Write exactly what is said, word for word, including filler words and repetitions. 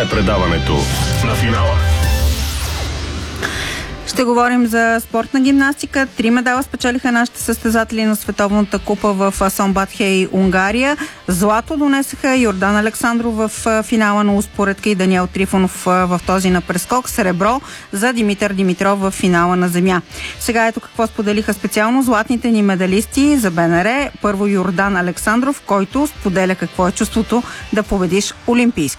е предаването на финала. Ще говорим за спортна гимнастика. Три медала спечелиха нашите състезатели на Световната купа в Сонбатхей, Унгария. Злато донесаха Йордан Александров в финала на успоредка и Даниел Трифонов в този на прескок. Сребро за Димитър Димитров в финала на земя. Сега ето какво споделиха специално златните ни медалисти за БНР. Първо Йордан Александров, който споделя какво е чувството да победиш олимпийски.